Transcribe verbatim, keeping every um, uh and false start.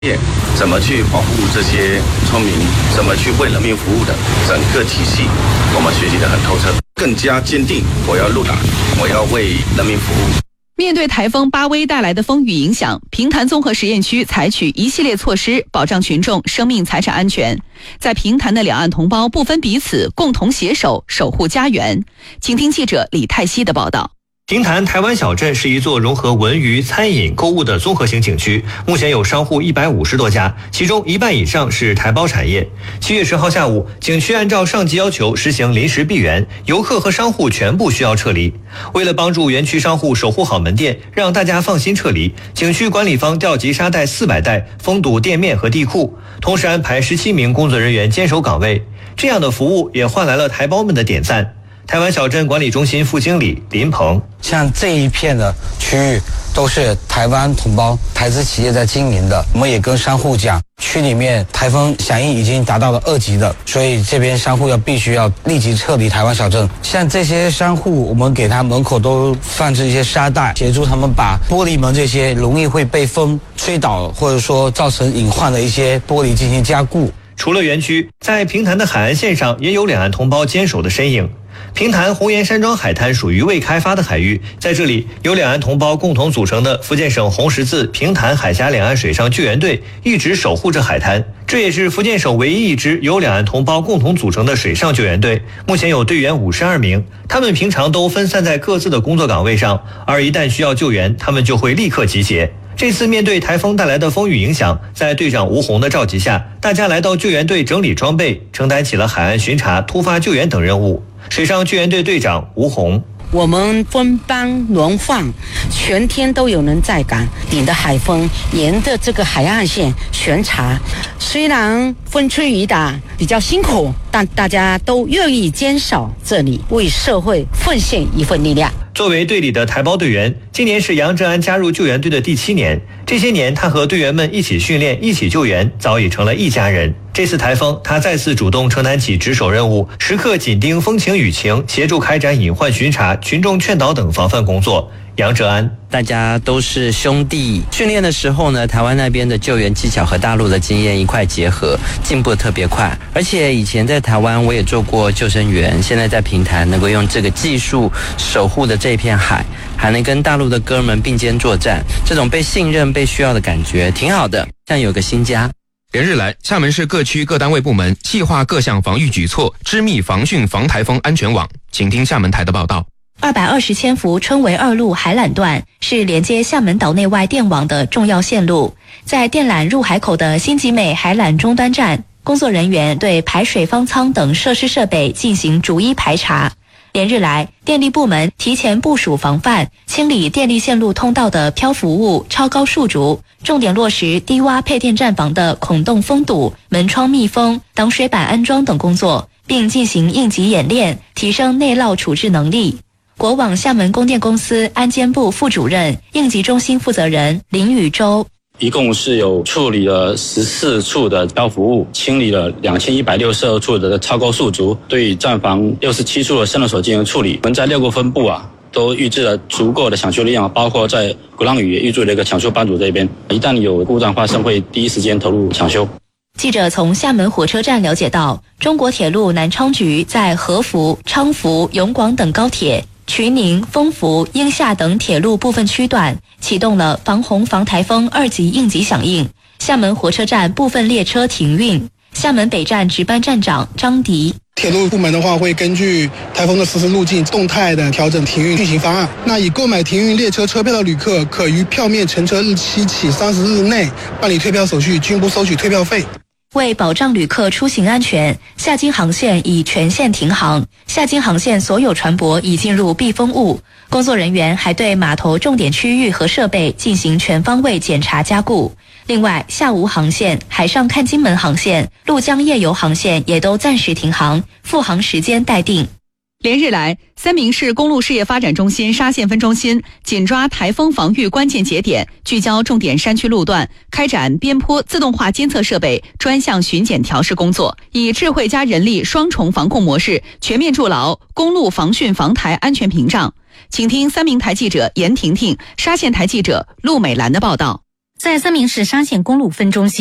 业怎么去保护这些村民，怎么去为人民服务的整个体系，我们学习得很透彻，更加坚定我要入党，我要为人民服务。 面对台风巴威带来的风雨影响，平潭综合实验区采取一系列措施保障群众生命财产安全。在平潭的两岸同胞不分彼此，共同携手守护家园。请听记者李泰熙的报道。 平潭台湾小镇是一座融合文娱、餐饮、购物的综合型景区，目前有商户一百五十多家，其中一半以上是台胞产业。七月十号下午，景区按照上级要求实行临时闭园，游客和商户全部需要撤离。为了帮助园区商户守护好门店，让大家放心撤离，景区管理方调集沙袋四百袋，封堵店面和地库，同时安排十七名工作人员坚守岗位。这样的服务也换来了台胞们的点赞。台湾小镇管理中心副经理林鹏， 像这一片的区域都是台湾同胞台资企业在经营的，我们也跟商户讲，区里面台风响应已经达到了二级的，所以这边商户要必须要立即撤离台湾小镇。像这些商户，我们给他门口都放置一些沙袋，协助他们把玻璃门这些容易会被风吹倒或者说造成隐患的一些玻璃进行加固。 除了园区，在平潭的海岸线上也有两岸同胞坚守的身影。平潭红岩山庄海滩属于未开发的海域，在这里有两岸同胞共同组成的福建省红十字平潭海峡两岸水上救援队，一直守护着海滩。这也是福建省唯一一支由两岸同胞共同组成的水上救援队，目前有队员五十二名，他们平常都分散在各自的工作岗位上，而一旦需要救援，他们就会立刻集结。这次面对台风带来的风雨影响，在队长吴红的召集下，大家来到救援队整理装备，承担起了海岸巡查、突发救援等任务。水上救援队队长吴红， 我们分班轮换，全天都有人在岗，顶着海风，沿着这个海岸线巡查。虽然风吹雨打比较辛苦，但大家都愿意坚守这里，为社会奉献一份力量。 作为队里的台胞队员，今年是杨正安加入救援队的第七年。这些年，他和队员们一起训练、一起救援，早已成了一家人。这次台风，他再次主动承担起值守任务，时刻紧盯风情雨情，协助开展隐患巡查、群众劝导等防范工作。杨哲安， 大家都是兄弟，训练的时候呢，台湾那边的救援技巧和大陆的经验一块结合，进步特别快。而且以前在台湾我也做过救生员，现在在平潭能够用这个技术守护的这片海，还能跟大陆的哥们并肩作战，这种被信任、被需要的感觉挺好的，像有个新家。 连日来，厦门市各区各单位部门细化各项防御举措，织密防汛防台风安全网。请听厦门台的报道。 二百二十千伏春围二路海缆段是连接厦门岛内外电网的重要线路，在电缆入海口的新集美海缆终端站，工作人员对排水方舱等设施设备进行逐一排查。连日来，电力部门提前部署防范，清理电力线路通道的漂浮物、超高树竹，重点落实低洼配电站房的孔洞封堵、门窗密封、挡水板安装等工作，并进行应急演练，提升内涝处置能力。国网厦门供电公司安监部副主任、应急中心负责人林宇洲， 一共是有处理了十四处的漂浮物，清理了两千一百六十二处的超高树竹，对站房六十七处的渗漏所进行处理。我们在六个分部啊，都预置了足够的抢修力量，包括在鼓浪屿也预置了一个抢修班组这边，一旦有故障发生，会第一时间投入抢修。 记者从厦门火车站了解到，中国铁路南昌局在合福、昌福、永广等高铁、渠宁、丰福、英厦等铁路部分区段启动了防洪防台风二级应急响应，厦门火车站部分列车停运。厦门北站值班站长张迪， 铁路部门的话会根据台风的实时路径动态的调整停运运行方案。那已购买停运列车车票的旅客，可于票面乘车日期起三十日内办理退票手续，均不收取退票费。 为保障旅客出行安全，厦金航线已全线停航，厦金航线所有船舶已进入避风坞，工作人员还对码头重点区域和设备进行全方位检查加固。另外，厦吴航线、海上看金门航线、陆江夜游航线也都暂时停航，复航时间待定。 连日来，三明市公路事业发展中心沙县分中心紧抓台风防御关键节点，聚焦重点山区路段，开展边坡自动化监测设备专项巡检调试工作，以智慧加人力双重防控模式，全面筑牢公路防汛防台安全屏障。请听三明台记者严婷婷、沙县台记者陆美兰的报道。 在三明市沙县公路分中心。